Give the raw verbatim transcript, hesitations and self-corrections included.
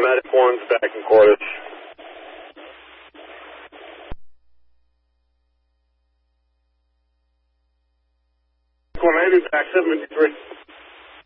Medic one, stacking quarters. one eighty, back seventy-three.